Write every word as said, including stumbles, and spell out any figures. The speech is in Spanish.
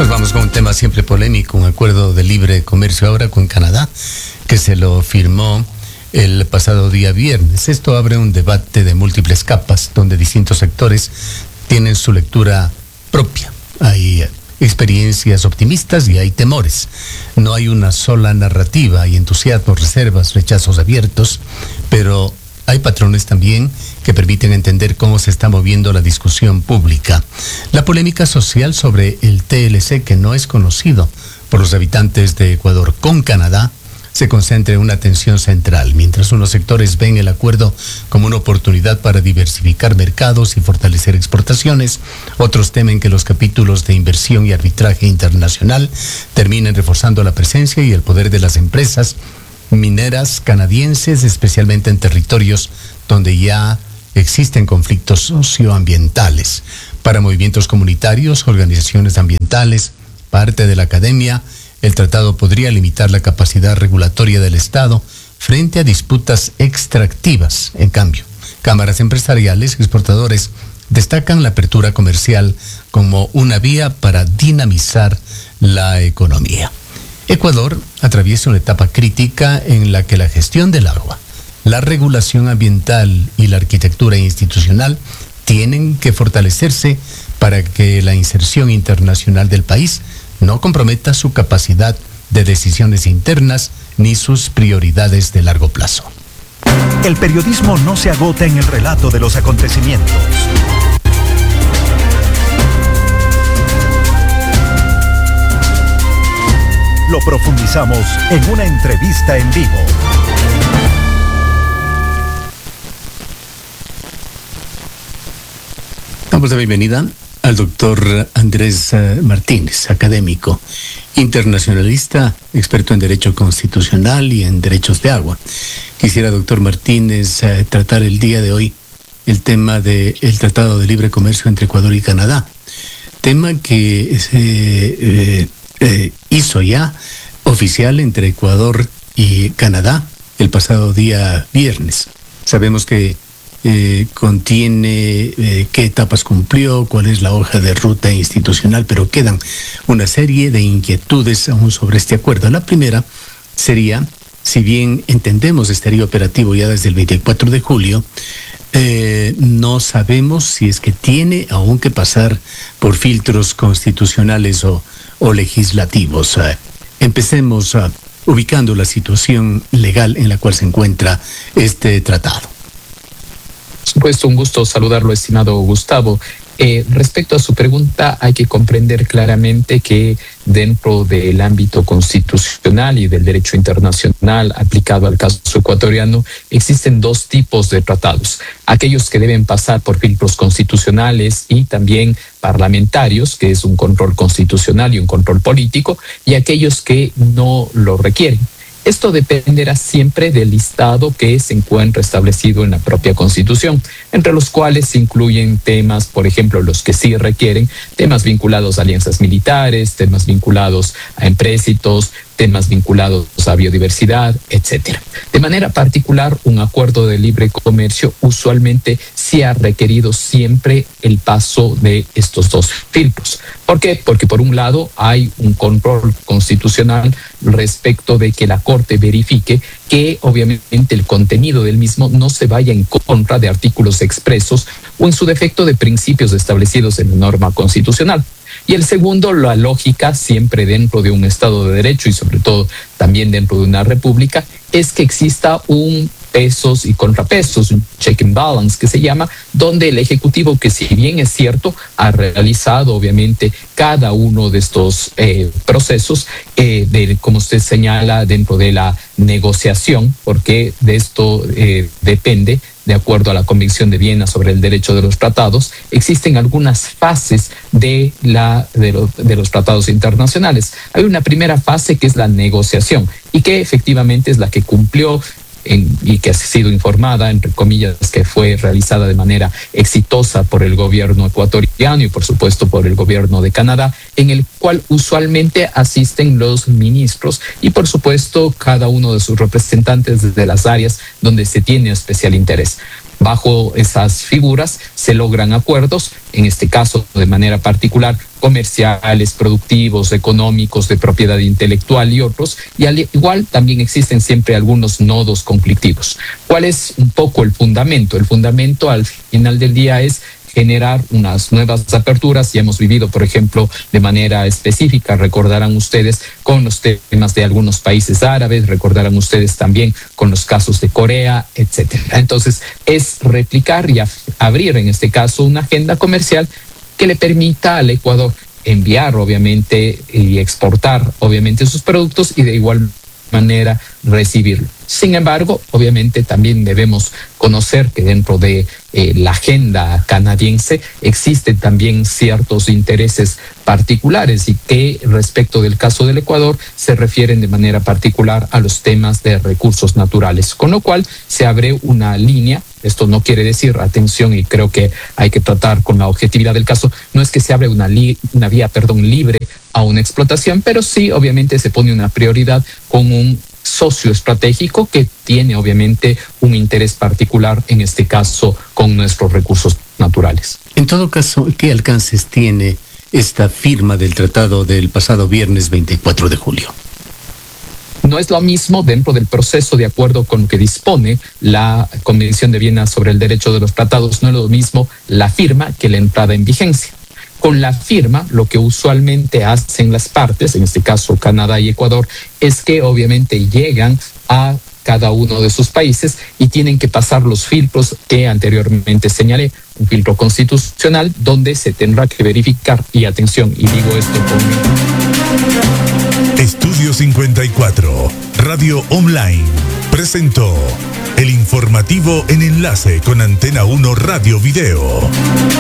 Nos vamos con un tema siempre polémico, un acuerdo de libre comercio ahora con Canadá, que se lo firmó el pasado día viernes. Esto abre un debate de múltiples capas, donde distintos sectores tienen su lectura propia. Hay experiencias optimistas y hay temores. No hay una sola narrativa, hay entusiasmos, reservas, rechazos abiertos, pero hay patrones también que permiten entender cómo se está moviendo la discusión pública. La polémica social sobre el T L C, que no es conocido por los habitantes de Ecuador con Canadá, se concentra en una tensión central. Mientras unos sectores ven el acuerdo como una oportunidad para diversificar mercados y fortalecer exportaciones, otros temen que los capítulos de inversión y arbitraje internacional terminen reforzando la presencia y el poder de las empresas mineras canadienses, especialmente en territorios donde ya existen conflictos socioambientales. Para movimientos comunitarios, organizaciones ambientales, parte de la academia, el tratado podría limitar la capacidad regulatoria del Estado frente a disputas extractivas. En cambio, cámaras empresariales y exportadores destacan la apertura comercial como una vía para dinamizar la economía. Ecuador atraviesa una etapa crítica en la que la gestión del agua, la regulación ambiental y la arquitectura institucional tienen que fortalecerse para que la inserción internacional del país no comprometa su capacidad de decisiones internas ni sus prioridades de largo plazo. El periodismo no se agota en el relato de los acontecimientos. Lo profundizamos en una entrevista en vivo. Damos la bienvenida al doctor Andrés Martínez, académico, internacionalista, experto en Derecho Constitucional y en Derechos de Agua. Quisiera, doctor Martínez, eh, tratar el día de hoy el tema del Tratado de Libre Comercio entre Ecuador y Canadá, tema que se eh, eh, hizo ya oficial entre Ecuador y Canadá el pasado día viernes. Sabemos que Eh, contiene eh, qué etapas cumplió, cuál es la hoja de ruta institucional, pero quedan una serie de inquietudes aún sobre este acuerdo. La primera sería, si bien entendemos estaría operativo ya desde el veinticuatro de julio, eh, no sabemos si es que tiene aún que pasar por filtros constitucionales o, o legislativos. Eh, empecemos uh, ubicando la situación legal en la cual se encuentra este tratado. Por supuesto, un gusto saludarlo, estimado Gustavo. Eh, respecto a su pregunta, hay que comprender claramente que dentro del ámbito constitucional y del derecho internacional aplicado al caso ecuatoriano, existen dos tipos de tratados. Aquellos que deben pasar por filtros constitucionales y también parlamentarios, que es un control constitucional y un control político, y aquellos que no lo requieren. Esto dependerá siempre del listado que se encuentra establecido en la propia Constitución, entre los cuales se incluyen temas, por ejemplo, los que sí requieren, temas vinculados a alianzas militares, temas vinculados a empréstitos, temas vinculados a biodiversidad, etcétera. De manera particular, un acuerdo de libre comercio usualmente sí ha requerido siempre el paso de estos dos filtros. ¿Por qué? Porque por un lado hay un control constitucional respecto de que la Corte verifique que obviamente el contenido del mismo no se vaya en contra de artículos expresos o en su defecto de principios establecidos en la norma constitucional. Y el segundo, la lógica siempre dentro de un Estado de Derecho y sobre todo también dentro de una república, es que exista un pesos y contrapesos, un check and balance que se llama, donde el Ejecutivo, que si bien es cierto, ha realizado obviamente cada uno de estos eh, procesos, eh, de, como usted señala, dentro de la negociación, porque de esto eh, depende, de acuerdo a la Convención de Viena sobre el derecho de los tratados, existen algunas fases de, la, de, lo, de los tratados internacionales. Hay una primera fase que es la negociación y que efectivamente es la que cumplió En, y que ha sido informada, entre comillas, que fue realizada de manera exitosa por el gobierno ecuatoriano y por supuesto por el gobierno de Canadá, en el cual usualmente asisten los ministros y por supuesto cada uno de sus representantes de las áreas donde se tiene especial interés. Bajo esas figuras se logran acuerdos, en este caso de manera particular comerciales, productivos, económicos, de propiedad intelectual y otros, y al igual también existen siempre algunos nodos conflictivos. ¿Cuál es un poco el fundamento? El fundamento al final del día es generar unas nuevas aperturas. Y hemos vivido, por ejemplo, de manera específica, recordarán ustedes, con los temas de algunos países árabes, recordarán ustedes también con los casos de Corea, etcétera. Entonces, es replicar y abrir, en este caso, una agenda comercial que le permita al Ecuador enviar, obviamente, y exportar, obviamente, sus productos y de igual manera recibirlo. Sin embargo, obviamente también debemos conocer que dentro de eh, la agenda canadiense existen también ciertos intereses particulares y que respecto del caso del Ecuador se refieren de manera particular a los temas de recursos naturales, con lo cual se abre una línea. Esto no quiere decir, atención, y creo que hay que tratar con la objetividad del caso, no es que se abre una, li, una vía perdón, libre a una explotación, pero sí obviamente se pone una prioridad con un socio estratégico que tiene obviamente un interés particular, en este caso con nuestros recursos naturales. En todo caso, ¿qué alcances tiene esta firma del tratado del pasado viernes veinticuatro de julio? No es lo mismo dentro del proceso, de acuerdo con lo que dispone la Convención de Viena sobre el Derecho de los Tratados, no es lo mismo la firma que la entrada en vigencia. Con la firma, lo que usualmente hacen las partes, en este caso Canadá y Ecuador, es que obviamente llegan a cada uno de sus países y tienen que pasar los filtros que anteriormente señalé, un filtro constitucional donde se tendrá que verificar, y atención, y digo esto con... Estudio cincuenta y cuatro, Radio Online, presentó el informativo en enlace con Antena uno Radio Video.